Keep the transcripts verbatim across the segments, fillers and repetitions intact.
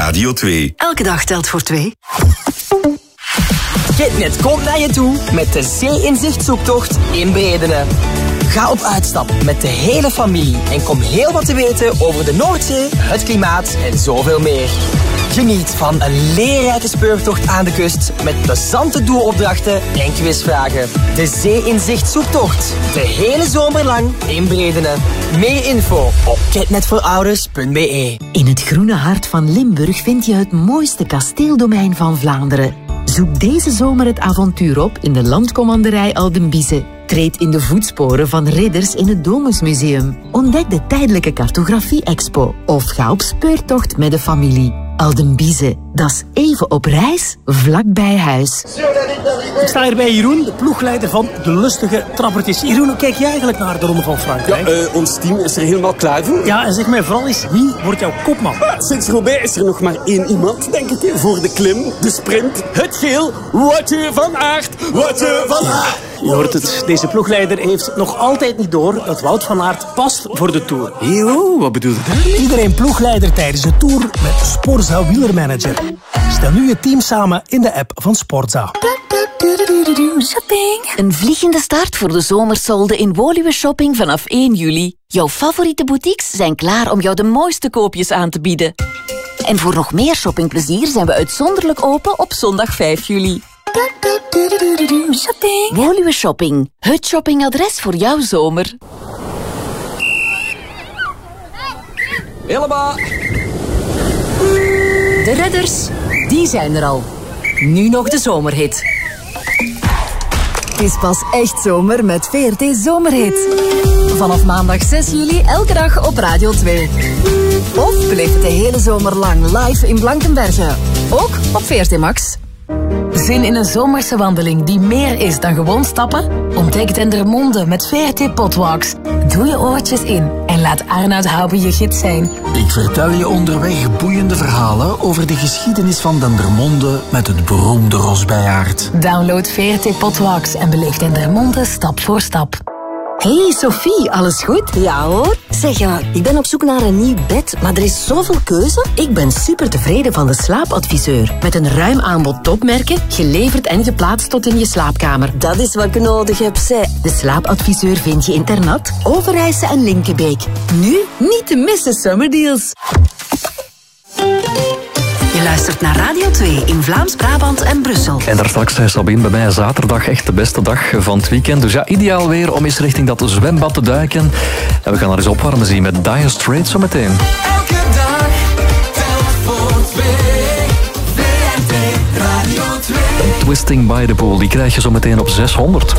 Radio twee. Elke dag telt voor twee. Kitnet komt naar je toe met de Zee-inzicht zoektocht in Bredene. Ga op uitstap met de hele familie en kom heel wat te weten over de Noordzee, het klimaat en zoveel meer. Geniet van een leerrijke speurtocht aan de kust met plezante doelopdrachten en quizvragen. De Zee-inzicht zoektocht, de hele zomer lang in Bredene. Meer info op kitnetvoorouders punt b e. In het groene hart van Limburg vind je het mooiste kasteeldomein van Vlaanderen. Zoek deze zomer het avontuur op in de landcommanderij Aldenbize. Treed in de voetsporen van ridders in het Domusmuseum. Ontdek de tijdelijke cartografie-expo. Of ga op speurtocht met de familie. Aldenbize, dat is even op reis, vlak bij huis. Ik sta hier bij Jeroen, de ploegleider van de lustige trappertjes. Jeroen, hoe kijk je eigenlijk naar de Ronde van Frankrijk? Ja, uh, ons team is er helemaal klaar voor. Ja, en zeg mij vooral eens, wie wordt jouw kopman? Uh, sinds Roubaix is er nog maar één iemand, denk ik, voor de klim, de sprint, het geel. Woutje van Aert, Woutje van Aert. Je hoort het, deze ploegleider heeft nog altijd niet door dat Wout van Aert past voor de Tour. Yo, wat bedoel je daarmee? Iedereen ploegleider tijdens de Tour met Sporza Wielermanager. Stel nu je team samen in de app van Sporza. Shopping. Een vliegende start voor de zomersolde in Woluwe Shopping vanaf één juli. Jouw favoriete boutiques zijn klaar om jou de mooiste koopjes aan te bieden. En voor nog meer shoppingplezier zijn we uitzonderlijk open op zondag vijf juli. Shopping. Woluwe Shopping. Het shoppingadres voor jouw zomer. Helemaal. De redders, die zijn er al. Nu nog de zomerhit. Het is pas echt zomer met V R T Zomerhit. Vanaf maandag zes juli elke dag op Radio twee. Of beleef het de hele zomer lang live in Blankenberge. Ook op V R T Max. Zin in een zomerse wandeling die meer is dan gewoon stappen? Ontdek Dendermonde met V R T Potwalks. Doe je oortjes in en laat Arnoud Houben je gids zijn. Ik vertel je onderweg boeiende verhalen over de geschiedenis van Dendermonde met het beroemde Rosbijaard. Download V R T Potwalks en beleef Dendermonde stap voor stap. Hey Sophie, alles goed? Ja hoor. Zeg ja, ik ben op zoek naar een nieuw bed, maar er is zoveel keuze. Ik ben super tevreden van de Slaapadviseur. Met een ruim aanbod topmerken, geleverd en geplaatst tot in je slaapkamer. Dat is wat ik nodig heb, zeg. De Slaapadviseur vind je in Ternat, Overijse en Linkebeek. Nu niet te missen summerdeals. Je luistert naar Radio twee in Vlaams-Brabant en Brussel. En daar straks is Sabine bij mij zaterdag echt de beste dag van het weekend. Dus ja, ideaal weer om eens richting dat zwembad te duiken. En we gaan er eens opwarmen zien met Dire Straits zometeen. Elke dag telt voor twee. V R T Radio twee. Twisting by the Pool, die krijg je zometeen op zeshonderd.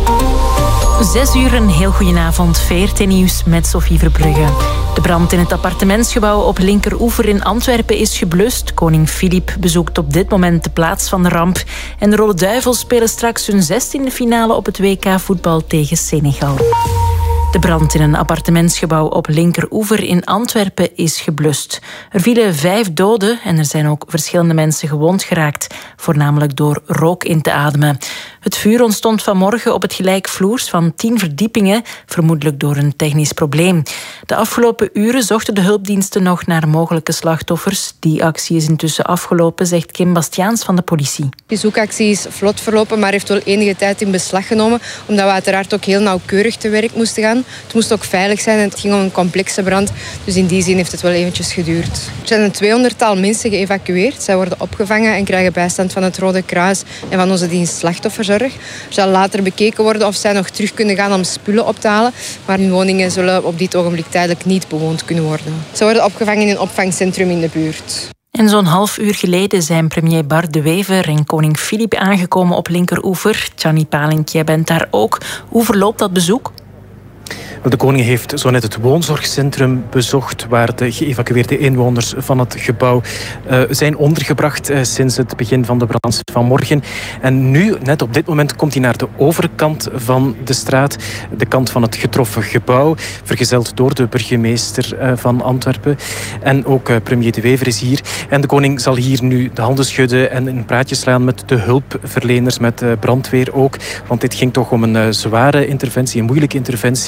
Zes uur, een heel goedenavond. V R T Nieuws met Sophie Verbrugge. De brand in het appartementsgebouw op Linkeroever in Antwerpen is geblust. Koning Filip bezoekt op dit moment de plaats van de ramp. En de Rode Duivels spelen straks hun zestiende finale op het W K voetbal tegen Senegal. De brand in een appartementsgebouw op Linkeroever in Antwerpen is geblust. Er vielen vijf doden en er zijn ook verschillende mensen gewond geraakt, voornamelijk door rook in te ademen. Het vuur ontstond vanmorgen op het gelijkvloers van tien verdiepingen, vermoedelijk door een technisch probleem. De afgelopen uren zochten de hulpdiensten nog naar mogelijke slachtoffers. Die actie is intussen afgelopen, zegt Kim Bastiaans van de politie. De zoekactie is vlot verlopen, maar heeft wel enige tijd in beslag genomen, omdat we uiteraard ook heel nauwkeurig te werk moesten gaan. Het moest ook veilig zijn en het ging om een complexe brand. Dus in die zin heeft het wel eventjes geduurd. Er zijn een tweehonderdtal mensen geëvacueerd. Zij worden opgevangen en krijgen bijstand van het Rode Kruis en van onze dienst slachtofferzorg. Er zal later bekeken worden of zij nog terug kunnen gaan om spullen op te halen. Maar hun woningen zullen op dit ogenblik tijdelijk niet bewoond kunnen worden. Ze worden opgevangen in een opvangcentrum in de buurt. En zo'n half uur geleden zijn premier Bart De Wever en koning Filip aangekomen op Linkeroever. Gianni Palink, jij bent daar ook. Hoe verloopt dat bezoek? De koning heeft zo net het woonzorgcentrum bezocht, waar de geëvacueerde inwoners van het gebouw uh, zijn ondergebracht uh, sinds het begin van de brand vanmorgen. En nu, net op dit moment, komt hij naar de overkant van de straat, de kant van het getroffen gebouw, vergezeld door de burgemeester uh, van Antwerpen. En ook uh, premier De Wever is hier. En de koning zal hier nu de handen schudden en een praatje slaan met de hulpverleners, met uh, brandweer ook. Want dit ging toch om een uh, zware interventie, een moeilijke interventie.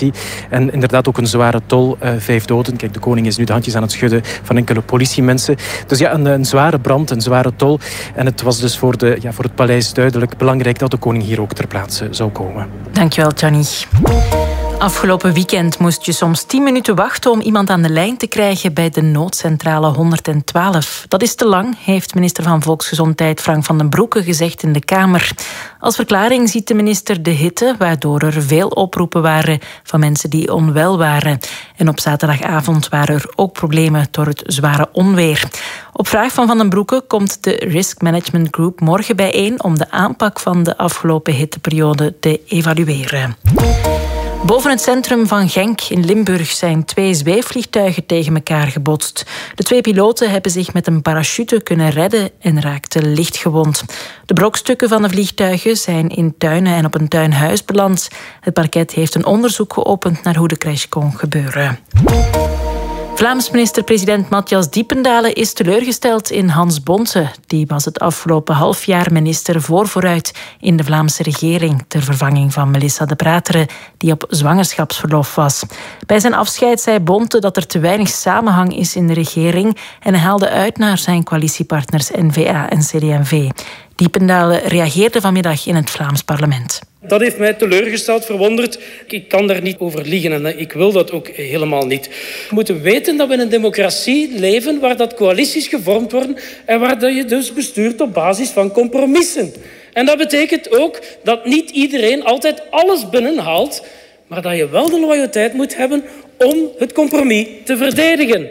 En inderdaad ook een zware tol, uh, vijf doden. Kijk, de koning is nu de handjes aan het schudden van enkele politiemensen. Dus ja, een, een zware brand, een zware tol. En het was dus voor, de, ja, voor het paleis duidelijk belangrijk dat de koning hier ook ter plaatse zou komen. Dankjewel, Johnny. Afgelopen weekend moest je soms tien minuten wachten om iemand aan de lijn te krijgen bij de noodcentrale honderdtwaalf. Dat is te lang, heeft minister van Volksgezondheid Frank van den Broeke gezegd in de Kamer. Als verklaring ziet de minister de hitte, waardoor er veel oproepen waren van mensen die onwel waren. En op zaterdagavond waren er ook problemen door het zware onweer. Op vraag van Van den Broeke komt de Risk Management Group morgen bijeen om de aanpak van de afgelopen hitteperiode te evalueren. Boven het centrum van Genk in Limburg zijn twee zweefvliegtuigen tegen elkaar gebotst. De twee piloten hebben zich met een parachute kunnen redden en raakten lichtgewond. De brokstukken van de vliegtuigen zijn in tuinen en op een tuinhuis beland. Het parket heeft een onderzoek geopend naar hoe de crash kon gebeuren. Vlaams minister-president Matthias Diependalen is teleurgesteld in Hans Bonte. Die was het afgelopen half jaar minister voor vooruit in de Vlaamse regering ter vervanging van Melissa de Prateren, die op zwangerschapsverlof was. Bij zijn afscheid zei Bonte dat er te weinig samenhang is in de regering en hij haalde uit naar zijn coalitiepartners N V A en C D en V. Diependalen reageerde vanmiddag in het Vlaams parlement. Dat heeft mij teleurgesteld, verwonderd. Ik kan daar niet over liegen en ik wil dat ook helemaal niet. We moeten weten dat we in een democratie leven waar dat coalities gevormd worden en waar je dus bestuurt op basis van compromissen. En dat betekent ook dat niet iedereen altijd alles binnenhaalt, maar dat je wel de loyaliteit moet hebben om het compromis te verdedigen.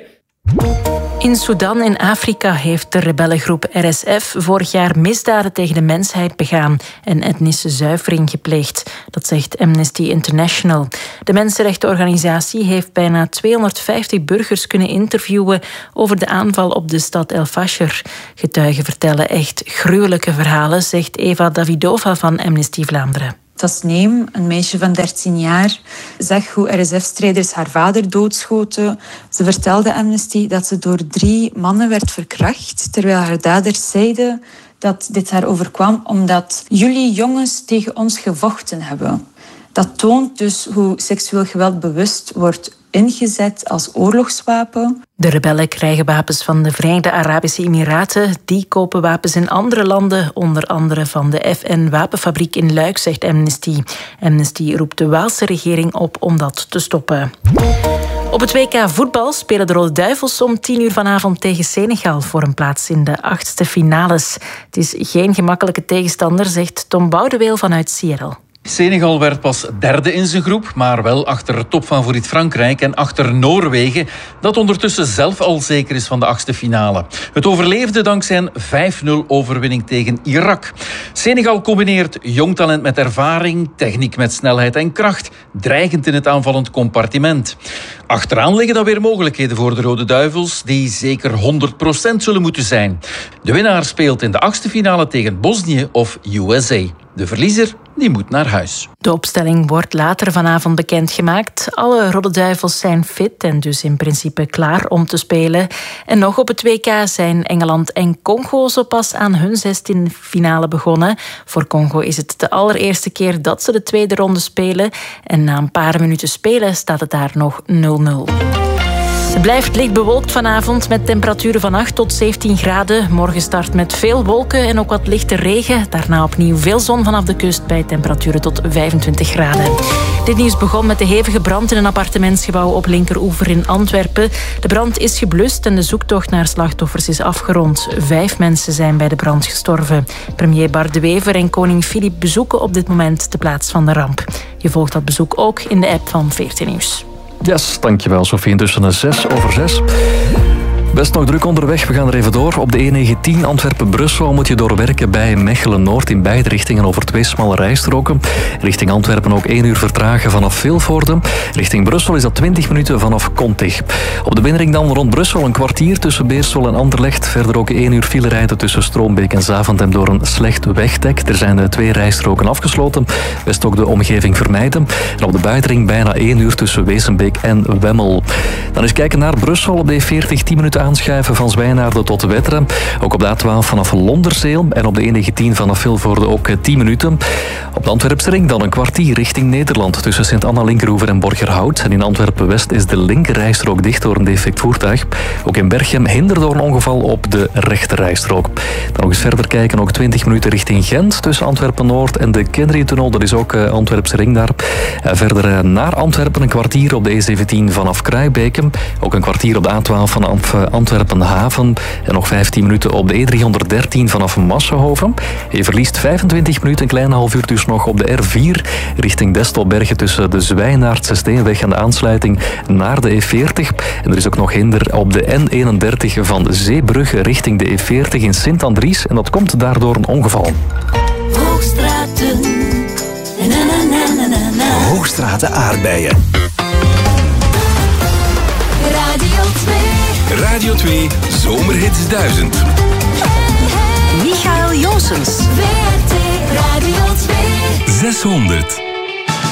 In Sudan in Afrika heeft de rebellengroep R S F vorig jaar misdaden tegen de mensheid begaan en etnische zuivering gepleegd. Dat zegt Amnesty International. De mensenrechtenorganisatie heeft bijna tweehonderdvijftig burgers kunnen interviewen over de aanval op de stad El Fasher. Getuigen vertellen echt gruwelijke verhalen, zegt Eva Davidova van Amnesty Vlaanderen. Tasneem, een meisje van dertien jaar, zag hoe R S F-strijders haar vader doodschoten. Ze vertelde Amnesty dat ze door drie mannen werd verkracht, terwijl haar daders zeiden dat dit haar overkwam omdat jullie jongens tegen ons gevochten hebben. Dat toont dus hoe seksueel geweld bewust wordt ingezet als oorlogswapen. De rebellen krijgen wapens van de Verenigde Arabische Emiraten. Die kopen wapens in andere landen, onder andere van de F N-wapenfabriek in Luik, zegt Amnesty. Amnesty roept de Waalse regering op om dat te stoppen. Op het W K voetbal spelen de Rode Duivels om tien uur vanavond tegen Senegal voor een plaats in de achtste finales. Het is geen gemakkelijke tegenstander, zegt Tom Boudeweel vanuit Seattle. Senegal werd pas derde in zijn groep, maar wel achter topfavoriet Frankrijk en achter Noorwegen, dat ondertussen zelf al zeker is van de achtste finale. Het overleefde dankzij een vijf nul overwinning tegen Irak. Senegal combineert jong talent met ervaring, techniek met snelheid en kracht, dreigend in het aanvallend compartiment. Achteraan liggen dan weer mogelijkheden voor de Rode Duivels, die zeker honderd procent zullen moeten zijn. De winnaar speelt in de achtste finale tegen Bosnië of U S A. De verliezer die moet naar huis. De opstelling wordt later vanavond bekendgemaakt. Alle Rode Duivels zijn fit en dus in principe klaar om te spelen. En nog op het W K zijn Engeland en Congo zo pas aan hun zestiende finale begonnen. Voor Congo is het de allereerste keer dat ze de tweede ronde spelen. En na een paar minuten spelen staat het daar nog nul nul. Het blijft licht bewolkt vanavond met temperaturen van acht tot zeventien graden. Morgen start met veel wolken en ook wat lichte regen. Daarna opnieuw veel zon vanaf de kust bij temperaturen tot vijfentwintig graden. Dit nieuws begon met de hevige brand in een appartementsgebouw op Linkeroever in Antwerpen. De brand is geblust en de zoektocht naar slachtoffers is afgerond. Vijf mensen zijn bij de brand gestorven. Premier Bart De Wever en koning Filip bezoeken op dit moment de plaats van de ramp. Je volgt dat bezoek ook in de app van veertien Nieuws. Yes, dankjewel Sophie. Intussen een zes over zes. Best nog druk onderweg, we gaan er even door. Op de E negentien Antwerpen-Brussel moet je doorwerken bij Mechelen-Noord in beide richtingen over twee smalle rijstroken. Richting Antwerpen ook één uur vertragen vanaf Vilvoorde. Richting Brussel is dat twintig minuten vanaf Kontig. Op de binnenring dan rond Brussel een kwartier tussen Beersel en Anderlecht. Verder ook één uur file rijden tussen Stroombeek en Zaventem door een slecht wegdek. Er zijn de twee rijstroken afgesloten. Best ook de omgeving vermijden. En op de buitenring bijna één uur tussen Wezenbeek en Wemmel. Dan eens kijken naar Brussel op de E veertig, tien minuten aan aanschuiven van Zwijnaarden tot Wetteren. Ook op de A twaalf vanaf Londerzeel en op de N negentien vanaf Vilvoorde ook tien minuten. Op de Antwerpse ring dan een kwartier richting Nederland tussen Sint-Anna-Linkeroever en Borgerhout. En in Antwerpen-West is de linkerrijstrook dicht door een defect voertuig. Ook in Berchem hinder door een ongeval op de rechterrijstrook. Dan nog eens verder kijken, ook twintig minuten richting Gent tussen Antwerpen-Noord en de Kennery-tunnel. Dat is ook uh, Antwerpse ring daar. Uh, verder uh, naar Antwerpen een kwartier op de E zeventien vanaf Kruijbeke. Ook een kwartier op de A twaalf vanaf uh, Antwerpen-Haven. En nog vijftien minuten op de E driehonderddertien vanaf Massenhoven. Je verliest vijfentwintig minuten, een klein half uur dus nog op de R vier richting Destelbergen tussen de Zwijnaardse Steenweg en de aansluiting naar de E veertig. En er is ook nog hinder op de N eenendertig van Zeebrugge richting de E veertig in Sint-Andries. En dat komt daardoor een ongeval. Hoogstraten. Na, na, na, na, na. Hoogstraten aardbeien. Radio twee. Radio twee Zomerhits duizend. Michael Joosens. V R T Radio twee. zeshonderd.